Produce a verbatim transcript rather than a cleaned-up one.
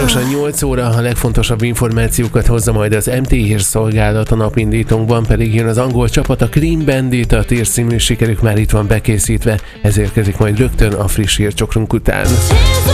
Pontosan nyolc óra, a legfontosabb információkat hozza majd az em té hírszolgálat, a napindítónkban pedig jön az angol csapat, a Clean Bandit, a térszínű sikerük már itt van bekészítve, ez érkezik majd rögtön a friss hírcsokrunk után.